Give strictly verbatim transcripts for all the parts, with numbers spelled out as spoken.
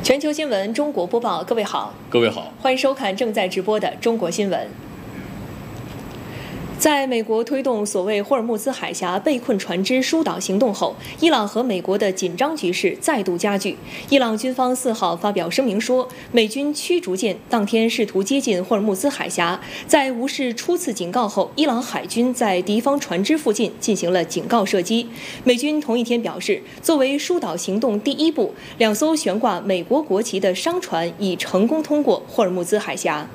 全球新闻中国播报，各位好， 各位好， 欢迎收看正在直播的中国新闻。在美国推动所谓霍尔木兹海峡被困船只疏导行动后，伊朗和美国的紧张局势再度加剧。伊朗军方四号发表声明说，美军驱逐舰当天试图接近霍尔木兹海峡，在无视初次警告后，伊朗海军在敌方船只附近进行了警告射击。美军同一天表示，作为疏导行动第一步，两艘悬挂美国国旗的商船已成功通过霍尔木兹海峡。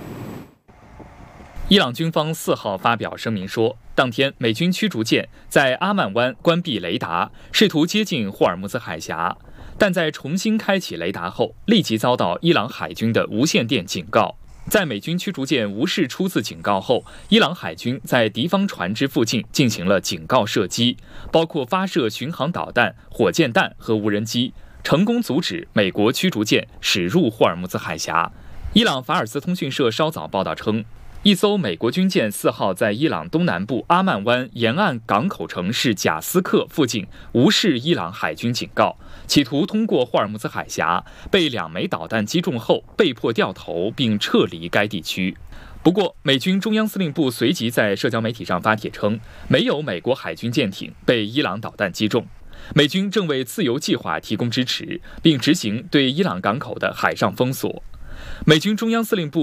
伊朗军方四号发表声明说，当天美军驱逐舰在阿曼湾关闭雷达，试图接近霍尔木兹海峡，但在重新开启雷达后，立即遭到伊朗海军的无线电警告。在美军驱逐舰无视初次警告后，伊朗海军在敌方船只附近进行了警告射击，包括发射巡航导弹、火箭弹和无人机，成功阻止美国驱逐舰驶入霍尔木兹海峡。伊朗法尔斯通讯社稍早报道称，一艘美国军舰四号在伊朗东南部阿曼湾沿岸港口城市贾斯克附近无视伊朗海军警告，企图通过霍尔木兹海峡，被两枚导弹击中后被迫掉头并撤离该地区。不过，美军中央司令部随即在社交媒体上发帖称，没有美国海军舰艇被伊朗导弹击中。美军正为自由计划提供支持，并执行对伊朗港口的海上封锁。美军中央司令部